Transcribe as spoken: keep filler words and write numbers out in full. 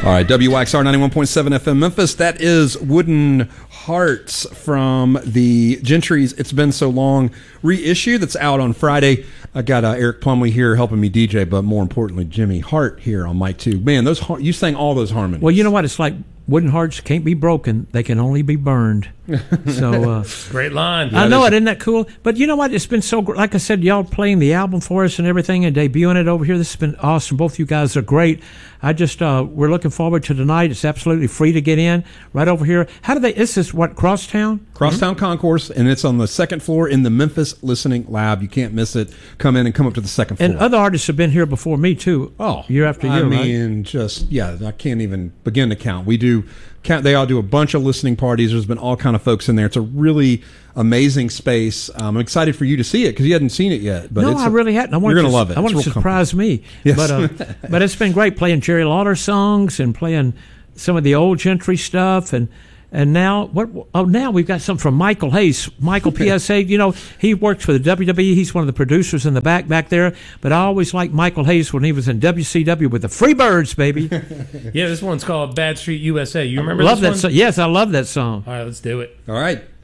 All right, W X R ninety-one point seven F M Memphis. That is Wooden Hearts from the Gentry's It's Been So Long reissue that's out on Friday. I got uh, Eric Plumley here helping me D J, but more importantly, Jimmy Hart here on mic too. Man, those you sang all those harmonies. Well, you know what? It's like wooden hearts can't be broken; they can only be burned. So, uh, great line. I know it. Isn't that cool? But you know what? It's been so great. Like I said, y'all playing the album for us and everything, and debuting it over here. This has been awesome. Both of you guys are great. I just uh, we're looking forward to tonight. It's absolutely free to get in right over here. How do they? This is what Crosstown. Crosstown mm-hmm. Concourse, and it's on the second floor in the Memphis Listening Lab. You can't miss it. Come in and come up to the second floor. And other artists have been here before me too. Oh, year after year. I mean, right? just yeah, I can't even begin to count. We do. They all do a bunch of listening parties. There's been all kind of folks in there. It's a really amazing space. Um, I'm excited for you to see it because you hadn't seen it yet. But no, it's I really hadn't. I you're going to love it. I want to surprise me. Yes. But, uh, but it's been great playing Jerry Lawler songs and playing some of the old Gentry stuff. And and now what? Oh, now we've got something from Michael Hayes. Michael P S A. You know, he works for the W W E. He's one of the producers in the back back there. But I always liked Michael Hayes when he was in W C W with the Freebirds, baby. Yeah, this one's called Bad Street U S A. You remember I love this that one? So- yes, I love that song. All right, let's do it. All right.